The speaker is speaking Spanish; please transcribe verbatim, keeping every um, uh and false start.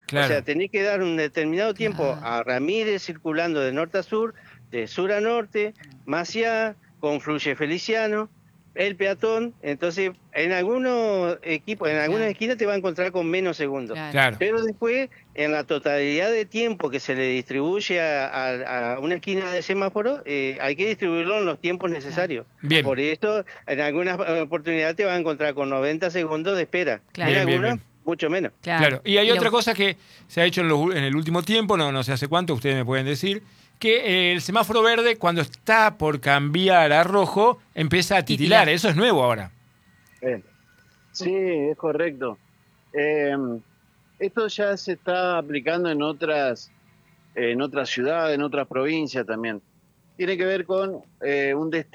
Claro. O sea, tenés que dar un determinado tiempo Claro. a Ramírez circulando de norte a sur, de sur a norte, Maciá, confluye Feliciano, el peatón. Entonces, en algunos equipos, en algunas Claro. esquinas te va a encontrar con menos segundos. Claro. Claro. Pero después, en la totalidad de tiempo que se le distribuye a, a- a una esquina de semáforo, eh, hay que distribuirlo en los tiempos necesarios. Bien. Por eso, en algunas eh, oportunidades te va a encontrar con noventa segundos de espera. Claro. En Bien, bien, algunas, bien. mucho menos. Claro. Y hay lo- otra cosa que se ha hecho en, los- en el último tiempo, no, no sé hace cuánto, ustedes me pueden decir, que eh, el semáforo verde, cuando está por cambiar a rojo, empieza a titilar. Titilar. Eso es nuevo ahora. Eh, Sí, es correcto. Eh, esto ya se está aplicando en otras, en otras ciudades, en otras provincias también. Tiene que ver con eh, un destino.